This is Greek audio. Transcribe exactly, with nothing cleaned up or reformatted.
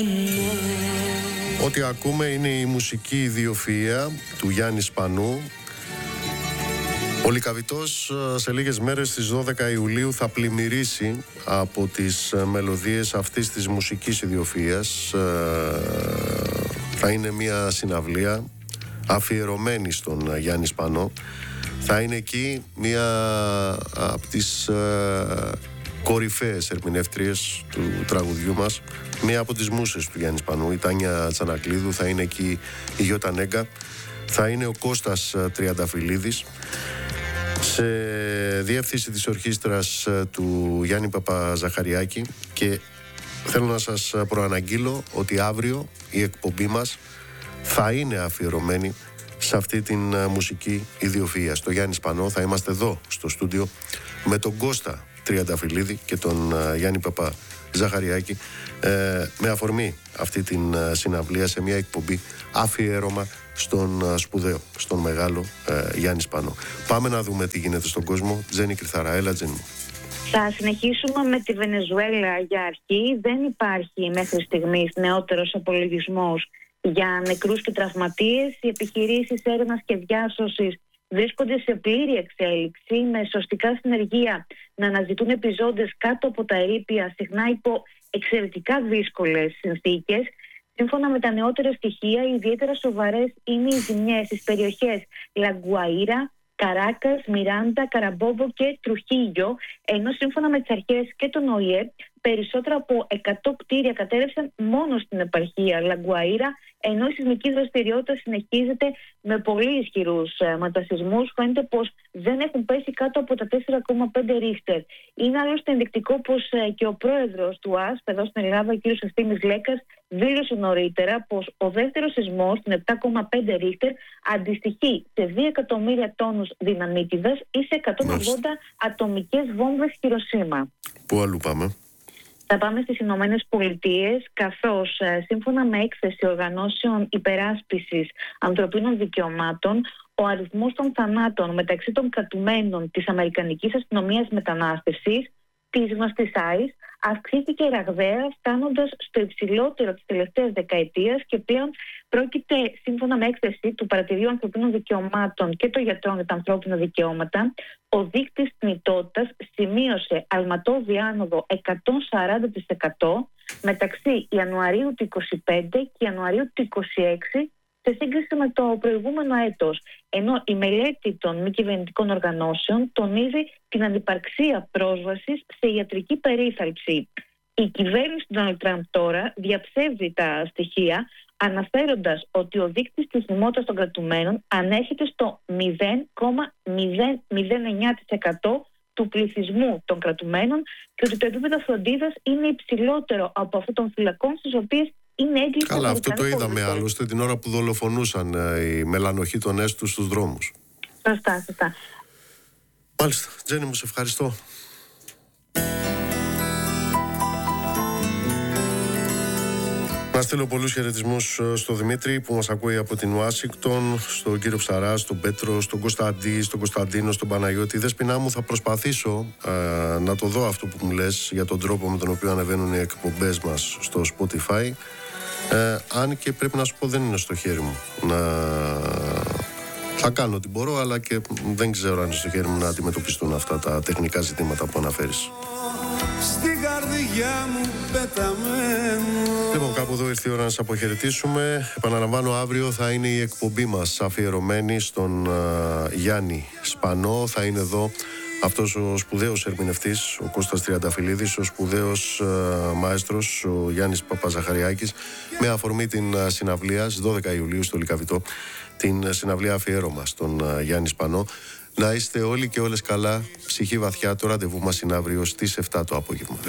Ό,τι ακούμε είναι η μουσική ιδιοφυΐα του Γιάννη Σπανού. Ο Λυκαβητός σε λίγες μέρες στις δώδεκα Ιουλίου θα πλημμυρίσει από τις μελωδίες αυτής της μουσικής ιδιοφυΐας. Θα είναι μια συναυλία αφιερωμένη στον Γιάννη Σπανό. Θα είναι εκεί μια από τις κορυφαίες ερμηνεύτριες του τραγουδιού μας, μία από τις μούσες του Γιάννη Σπανού, η Τάνια Τσανακλείδου. Θα είναι εκεί η Γιώτα Νέγκα, θα είναι ο Κώστας Τριανταφυλλίδης, σε διεύθυνση της ορχήστρας του Γιάννη Παπαζαχαριάκη. Και θέλω να σας προαναγγείλω ότι αύριο η εκπομπή μας θα είναι αφιερωμένη σε αυτή την μουσική ιδιοφυΐα. Στο Γιάννη Σπανό θα είμαστε εδώ στο στούντιο με τον Κώστα Τριανταφυλλίδη και τον Γιάννη Παπαζαχαριάκη, ε, με αφορμή αυτή την συναυλία, σε μια εκπομπή αφιέρωμα στον σπουδαίο, στον μεγάλο ε, Γιάννη Σπανό. Πάμε να δούμε τι γίνεται στον κόσμο. Τζέννη Κρυθαρά, έλα Τζέννη μου. Θα συνεχίσουμε με τη Βενεζουέλα για αρχή. Δεν υπάρχει μέχρι στιγμής νεότερος απολογισμός για νεκρούς και τραυματίες. Οι επιχειρήσεις έρευνας και διάσωσης βρίσκονται σε πλήρη εξέλιξη, με σωστικά συνεργεία να αναζητούν επιζώντες κάτω από τα ερείπια, συχνά υπό εξαιρετικά δύσκολες συνθήκες. Σύμφωνα με τα νεότερα στοιχεία, ιδιαίτερα σοβαρές είναι οι ζημιές στις περιοχές Λαγκουαΐρα, Καράκας, Μιράντα, Καραμπόβο και Τρουχίγιο, ενώ σύμφωνα με τις αρχές και τον Ο Η Ε, περισσότερα από εκατό κτίρια κατέρευσαν μόνο στην επαρχία Λαγκουαΐρα, ενώ η σεισμική δραστηριότητα συνεχίζεται με πολύ ισχυρούς ε, ματασισμούς. Φαίνεται πως δεν έχουν πέσει κάτω από τα τέσσερα κόμμα πέντε ρίχτερ. Είναι άλλωστε ενδεικτικό πως ε, και ο πρόεδρος του Α Σ Π εδώ στην Ελλάδα, ο κ. Ευθύμης Λέκας, δήλωσε νωρίτερα πως ο δεύτερος σεισμός, στην επτά κόμμα πέντε ρίχτερ, αντιστοιχεί σε δύο εκατομμύρια τόνους δυναμίτιδας ή σε εκατόν ογδόντα ατομικές βόμβες Χιροσίμα. Πού αλλού πάμε? Θα πάμε στις Ηνωμένες Πολιτείες, καθώς ε, σύμφωνα με έκθεση οργανώσεων υπεράσπισης ανθρωπίνων δικαιωμάτων, ο αριθμός των θανάτων μεταξύ των κρατουμένων της Αμερικανικής Αστυνομίας Μετανάστευσης, της γνωστής άις, αυξήθηκε ραγδαία, φτάνοντας στο υψηλότερο της τελευταίας δεκαετίας, και πλέον πρόκειται, σύμφωνα με έκθεση του Παρατηρείου Ανθρωπίνων Δικαιωμάτων και των Γιατρών για τα Ανθρώπινα Δικαιώματα, ο δείκτης θνητότητας σημείωσε αλματώδη άνοδο εκατόν σαράντα τοις εκατό μεταξύ Ιανουαρίου του είκοσι πέντε και Ιανουαρίου του είκοσι έξι σε σύγκριση με το προηγούμενο έτος, ενώ η μελέτη των μη κυβερνητικών οργανώσεων τονίζει την ανυπαρξία πρόσβασης σε ιατρική περίθαλψη. Η κυβέρνηση του Ντόναλντ Τραμπ τώρα διαψεύδει τα στοιχεία, αναφέροντας ότι ο δείκτης της θυμότητας των κρατουμένων ανέρχεται στο μηδέν κόμμα μηδέν μηδέν εννιά τοις εκατό του πληθυσμού των κρατουμένων, και ότι το επίπεδο φροντίδας είναι υψηλότερο από αυτό των φυλακών στις οποίες είναι έγκληση. Καλά, αυτό το είδαμε άλλωστε την ώρα που δολοφονούσαν ε, οι μελανοχείτονές τους στους δρόμους. Σωστά, σωστά. Μάλιστα. Τζέννη μου, σε ευχαριστώ. Να στείλω πολλούς χαιρετισμούς στο Δημήτρη που μας ακούει από την Ουάσιγκτον, στον κύριο Ψαρά, στον Πέτρο, στον Κωνσταντή, στον Κωνσταντίνο, στον Παναγιώτη. Δεσποινά μου, θα προσπαθήσω ε, να το δω αυτό που μου λες για τον τρόπο με τον οποίο ανεβαίνουν οι εκπομπές μας στο Spotify. Ε, αν και πρέπει να σου πω, δεν είναι στο χέρι μου να... Θα κάνω ό,τι μπορώ, αλλά και δεν ξέρω αν είναι στο χέρι μου να αντιμετωπιστούν αυτά τα τεχνικά ζητήματα που αναφέρεις. Στην καρδιά μου πεταμένο. Λοιπόν, κάπου εδώ ήρθε η ώρα να σας αποχαιρετήσουμε. Επαναλαμβάνω, αύριο θα είναι η εκπομπή μας αφιερωμένη στον uh, Γιάννη Σπανό. Θα είναι εδώ αυτός ο σπουδαίος ερμηνευτής, ο Κώστας Τριανταφυλλίδης, ο σπουδαίος uh, μαέστρος, ο Γιάννης Παπαζαχαριάκης, με αφορμή την uh, συναυλία στις δώδεκα Ιουλίου στο Λυκαβητό, την uh, συναυλία αφιέρωμα στον uh, Γιάννη Σπανό. Να είστε όλοι και όλες καλά, ψυχή βαθιά. Το ραντεβού μας είναι αύριο στις επτά το απόγευμα.